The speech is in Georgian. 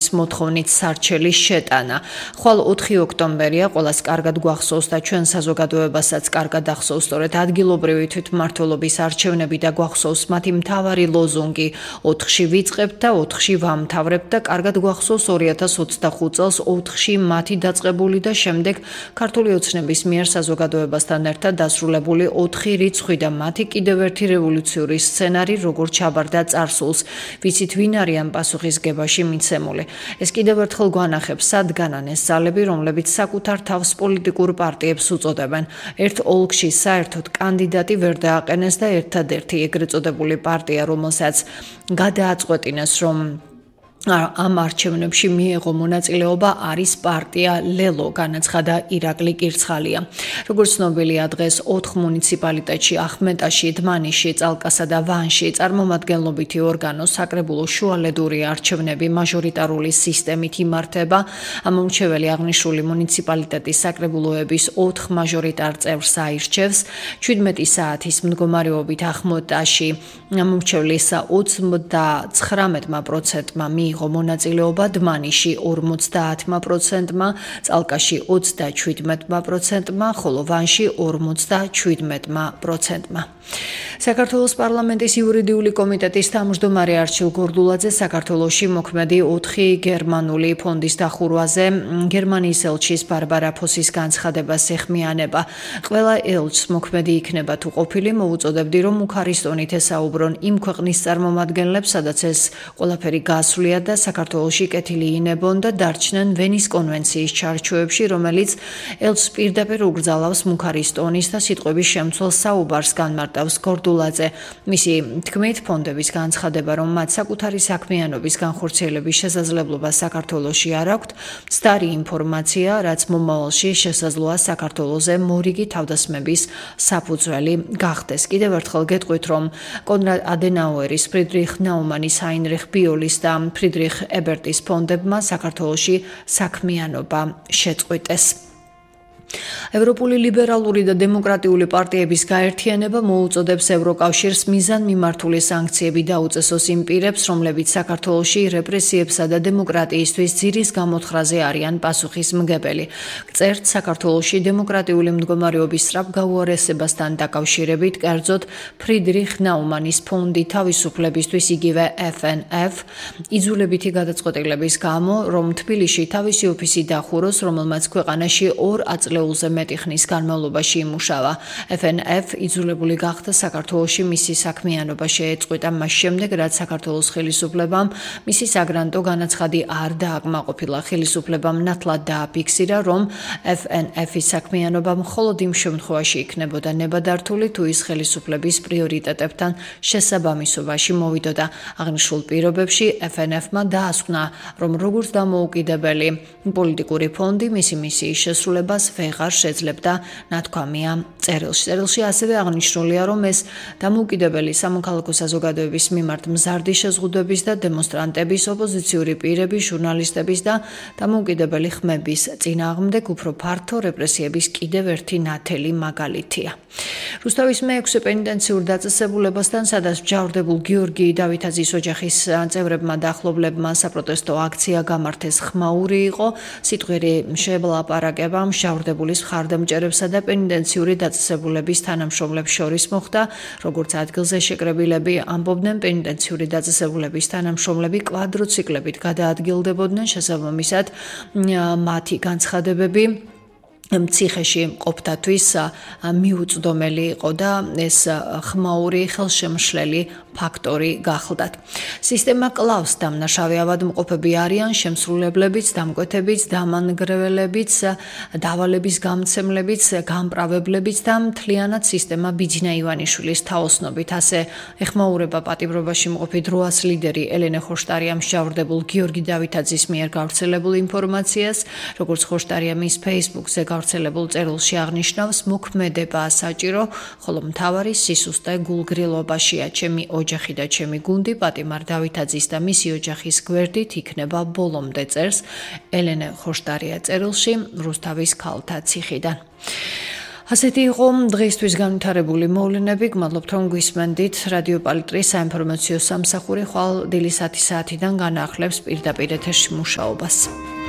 მოთხოვნით სარჩელის შეტანა. ხვალ 4 ოქტომბერია, ყველას კარგად გვახსოვს და ჩვენ საზოგადოებასაც კარგად ახსოვს, სწორედ ადგილობრივი თვითმმართველობის არჩევნები და გვახსოვს მათი მთავარი ლოზუნგი 4-ში ვიწყებთ და 4-ში ვამთავრებთ და კარგად გვახსოვს 2025 წელს 4-ში მათი დაწყებული და შემდეგ ქართული ოცნების მიერ საზოგადოებასთან ერთად დასრულებული 4 რიცხვი და მათი კიდევ ერთი რევოლუციური სცენარი როგორ ჩაბარდა წარსულს. ვიცით ვინ არიან პასუხისგებაში მიცემული. ეს კიდევ ერთხელ გვანახებს სადგანან ეს ძალები, რომლებიც საკუთარ თავს პოლიტიკურ პარტიებს უწოდებენ. ერთ ოლქში საერთოდ კანდიდატი ვერ დააყენეს და ერთადერთი ეგრეთ წოდებული პარტია, რომელსაც გადააწყვეტინეს, რომ ამ არჩევნებში მიეღო მონაწილეობა არის პარტია ლელო, განაცხადა ირაკლი კირცხალია. როგორც ცნობილია, დღეს 4 მუნიციპალიტეტში ახმეტაში, დმანიში, წალკასა და ვანში წარმომადგენლობითი ორგანო საკრებულო შუალედური არჩევნები მაჟორიტარული სისტემით იმართება. ამომრჩეველი აღნიშნული მუნიციპალიტეტის საკრებულოების 4 მაჟორიტარ წევრს აირჩევს. 17 საათის მდგომარეობით ახმეტაში ამომრჩევლის 99%-მა მიიღო მონაწილეობა, დმანიში 50%-მა, წალკაში 37%-მა, ხოლო ვანში 57%-მა. საქართველოს პარლამენტის იურიდიული კომიტეტის თავმჯდომარე არჩილ გორდულაძე საქართველოში მოქმედი 4 გერმანული ფონდის დახურვაზე გერმანიის ელჩის ბარბარა ფოსის განცხადებას ეხმიანება. ყველა ელჩს მოქმედი იქნება თუ ყოფილი მოუწოდებდი, რომ უქარისტონით ესაუბრონ იმ ქვეყნის წარმომადგენლებს, სადაც ეს ყველაფერი გასვლია და საქართველოში კეთილი ინებონ და დარჩნენ ვენის კონვენციის ჩარჩოებში, რომელიც ელჩს პირდაპირ უგრძალავს მუქარისტონის და სიტყვების შემცველ საუბარს განმარტავს გორდულაძე. მისი თქმით, ფონდების განცხადება, რომ მათ საკუთარი საქმიანობის განხორციელების შესაძლებლობა საქართველოში არ აქვთ, მცდარი ინფორმაცია, რაც მომავალში შესაძლოა საქართველოზე მორიგი თავდასხმების საფუძველი გახდეს. კიდევ ერთხელ გეტყვით, რომ კონრად ადენაუერის, ფრიდრიხ ნაუმანის, ჰაინრიხ ბიოლის და ფრიდრიხ ებერტის ფონდებმა საქართველოში საქმიანობა შეწყვიტეს. ევროპული ლიბერალური და დემოკრატიული პარტიების გაერთიანება მოუწოდებს ევროკავშირს მიზანმიმართული სანქციები დაუწესოს იმ პირებს, რომლებიც საქართველოში რეპრესიებსა და დემოკრატიისთვის ძირის გამოთხრაზე არიან პასუხისმგებელი. წერთ საქართველოში დემოკრატიული მდგომარეობის სწრაფ გაუარესებასთან დაკავშირებით, კერძოდ ფრიდრიხ ნაუმანის ფონდი თავისუფლებისთვის, იგივე FNF, იძულებითი გადაწყვეტილების გამო, რომ თბილისში თავისი ოფისი დახუროს, რომელმაც ქვეყანაში 2 აწლეულზე მეტი ხნის განმავლობაში იმუშავა. FNF იძულებული გახდა საქართველოში მისი საქმიანობა შეეწყვიტა მას შემდეგ, რაც საქართველოს ხელისუფლებამ მისი საგრანტო განაცხადი არ დააკმაყოფილა. ხელისუფლებამ ნათლად დააფიქსირა, რომ FNF-ის საქმიანობა მხოლოდ იმ შემთხვევაში იქნებოდა ნებადართული, თუ ის ხელისუფლების პრიორიტეტებთან შესაბამისობაში მოვიდოდა. აღნიშნულ პირობებში FNF-მა დაასკვნა, რომ როგორც დამოუკიდებელი პოლიტიკური ფონდი მისი მისიის შესრულებას ვეღარ შეძლებდა, ნათქვამია წერილში. წერილში ასევე აღნიშნულია, რომ ეს დამოუკიდებელი სამოქალაქო საზოგადოების მიმართ მზარდი შეზღუდვების და დემონსტრანტების, ოპოზიციური პირების, ჟურნალისტების და დამოუკიდებელი ხმების წინააღმდეგ უფრო ფართო რეპრესიების კიდევ ერთი ნათელი მაგალითია. რუსთავის მე-6 პენიტენციურ დაწესებულებასთან, სადაც მჟავრდებულ გიორგი დავითაძის ოჯახის წევრებმა და ახლობლებმა საპროტესტო აქცია გამართეს ხმაური იყო. სიტყვიერი შეელაპარაკება მჟავრდებულის მხარდამჭერებსა და პენიტენციური დაწესებულების თანამშრომლებს შორის მოხდა. როგორც ადგილზე შეკრებილები ამბობდნენ, პენიტენციური დაწესებულების თანამშრომლები კვადროციკლებით გადაადგილდებოდნენ, შესაბამისად მათი განცხადებები ციხეში მყოფთათვის მიუწვდომელი იყო და ეს ხმაური ხელშემშლელი ფაქტორი გახლდათ. სისტემა კლავს დამნაშავე ავადმყოფები არიან, შემსრულებლებიც, დამკვეთებიც, დამანგრეველებიც, დავალების გამცემლებიც, გამправებლებიც და მთლიანად სისტემა ბიძინა ივანიშვილის თაოსნობით. ასე ეხმაურება პატიმრობაში მყოფი დროას ლიდერი ელენე ხოშტარიამ მჟავრდებულ გიორგი დავითაძის მიერ გავრცელებულ ინფორმაციას, როგორც ხოშტარია მის Facebook-ზე გავრცელებულ წერილში აღნიშნავს, მოქმედება საჭირო, ხოლო მთავარი სისუსტე გულგრილობაშია. ჩემი ოჯახი და ჩემი გუნდი პატიმარ დავითაძის და მისი ოჯახის გვერდით იქნება ბოლომდე, წერს ელენე ხოშტარია წერილში რუსთავის ქალთა ციხიდან. ასეთი იყო დღეისთვის განვითარებული მოვლენები. გმადლობთ, რომ გვისმენდით. რადიო პალიტრის საინფორმაციო სამსახური ხვალ დილის 10 საათიდან განაახლებს პირდაპირ ეთერში მუშაობას.